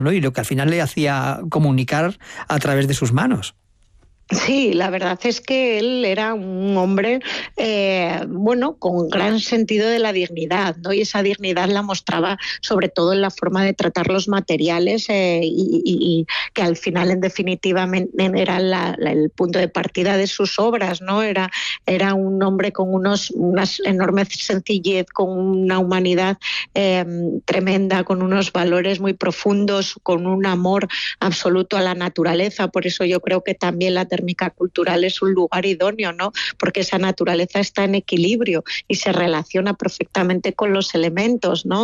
¿no? Y lo que al final le hacía comunicar a través de sus manos. Sí, la verdad es que él era un hombre, con gran sentido de la dignidad, ¿no? Y esa dignidad la mostraba sobre todo en la forma de tratar los materiales y que al final, en definitiva, era el punto de partida de sus obras, ¿no? Era un hombre con una enorme sencillez, con una humanidad tremenda, con unos valores muy profundos, con un amor absoluto a la naturaleza. Por eso yo creo que también la térmica cultural es un lugar idóneo, ¿no? Porque esa naturaleza está en equilibrio y se relaciona perfectamente con los elementos, ¿no?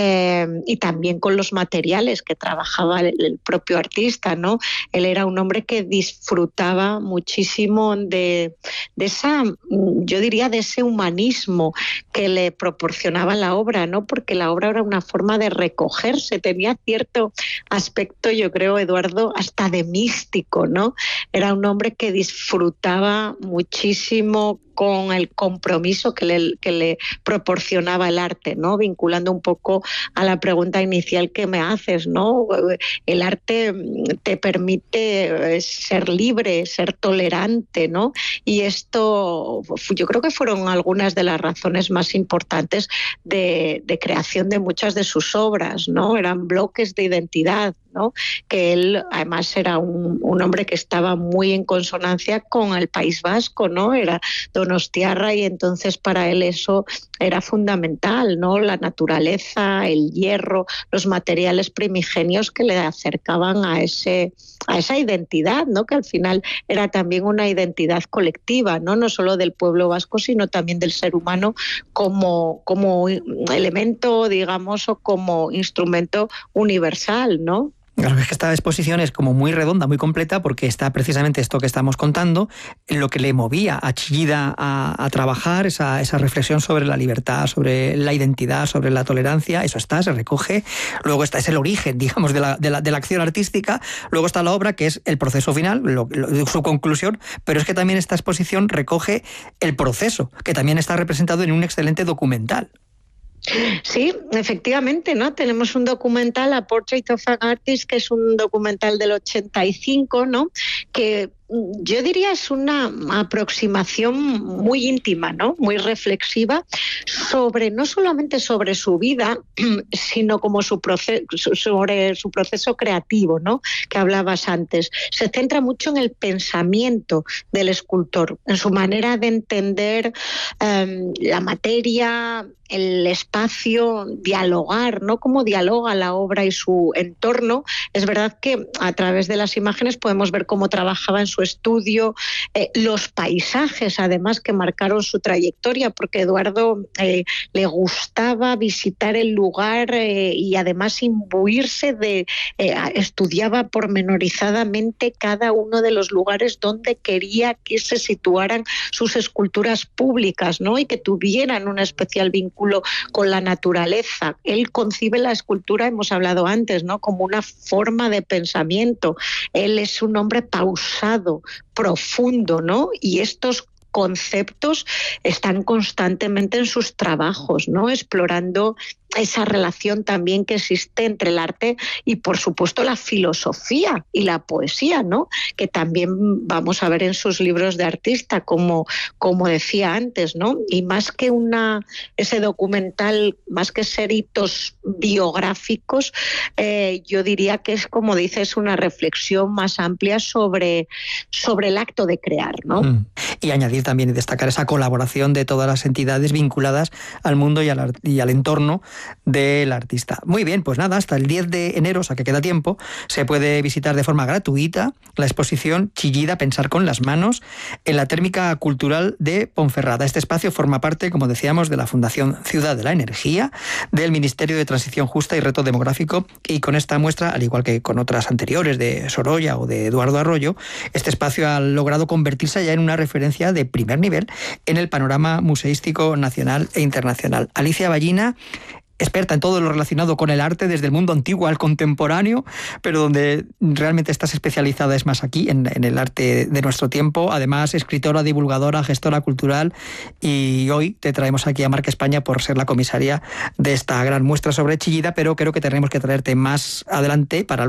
Y también con los materiales que trabajaba el propio artista, ¿no? Él era un hombre que disfrutaba muchísimo de esa, yo diría, de ese humanismo que le proporcionaba la obra, ¿no? Porque la obra era una forma de recogerse, tenía cierto aspecto, yo creo, Eduardo, hasta de místico, ¿no? Era un hombre que disfrutaba muchísimo con el compromiso que le proporcionaba el arte, ¿no? Vinculando un poco a la pregunta inicial que me haces, ¿no? El arte te permite ser libre, ser tolerante, ¿no? Y esto yo creo que fueron algunas de las razones más importantes de creación de muchas de sus obras, ¿no? Eran bloques de identidad, ¿no? Que él además era un hombre que estaba muy en consonancia con el País Vasco, ¿no? Era donostiarra y entonces para él eso era fundamental, ¿no? La naturaleza, el hierro, los materiales primigenios que le acercaban a esa identidad, ¿no? Que al final era también una identidad colectiva, ¿no? No solo del pueblo vasco, sino también del ser humano como elemento, digamos, o como instrumento universal, ¿no? Claro, es que esta exposición es como muy redonda, muy completa, porque está precisamente esto que estamos contando, en lo que le movía a Chillida a trabajar, esa reflexión sobre la libertad, sobre la identidad, sobre la tolerancia, eso está, se recoge. Luego es el origen, digamos, de la acción artística. Luego está la obra, que es el proceso final, su conclusión, pero es que también esta exposición recoge el proceso, que también está representado en un excelente documental. Sí, efectivamente, ¿no? Tenemos un documental, A Portrait of an Artist, que es un documental del 85, ¿no? Que yo diría es una aproximación muy íntima, ¿no? Muy reflexiva no solamente sobre su vida, sino como sobre su proceso creativo, ¿no? Que hablabas antes. Se centra mucho en el pensamiento del escultor, en su manera de entender la materia, el espacio, dialogar, ¿no? Cómo dialoga la obra y su entorno. Es verdad que a través de las imágenes podemos ver cómo trabajaba en su estudio, los paisajes además que marcaron su trayectoria, porque Eduardo le gustaba visitar el lugar y además imbuirse estudiaba pormenorizadamente cada uno de los lugares donde quería que se situaran sus esculturas públicas, ¿no? Y que tuvieran un especial vínculo con la naturaleza. Él concibe la escultura, hemos hablado antes, ¿no? Como una forma de pensamiento. Él es un hombre pausado, profundo, ¿no? Y estos conceptos están constantemente en sus trabajos, ¿no? Explorando esa relación también que existe entre el arte y, por supuesto, la filosofía y la poesía, ¿no? Que también vamos a ver en sus libros de artista, como decía antes, ¿no? Y más que ese documental, más que ser hitos biográficos, yo diría que es, como dices, una reflexión más amplia sobre el acto de crear, ¿no? Y añadir también y destacar esa colaboración de todas las entidades vinculadas al mundo y al entorno del artista. Muy bien, pues nada, hasta el 10 de enero, o sea que queda tiempo, se puede visitar de forma gratuita la exposición Chillida, pensar con las manos, en la Térmica Cultural de Ponferrada. Este espacio forma parte, como decíamos, de la Fundación Ciudad de la Energía, del Ministerio de Transición Justa y Reto Demográfico, y con esta muestra, al igual que con otras anteriores de Sorolla o de Eduardo Arroyo, este espacio ha logrado convertirse ya en una referencia de primer nivel en el panorama museístico nacional e internacional. Alicia Ballina, experta en todo lo relacionado con el arte, desde el mundo antiguo al contemporáneo, pero donde realmente estás especializada es más aquí, en el arte de nuestro tiempo. Además, escritora, divulgadora, gestora cultural, y hoy te traemos aquí a Marca España por ser la comisaria de esta gran muestra sobre Chillida, pero creo que tenemos que traerte más adelante para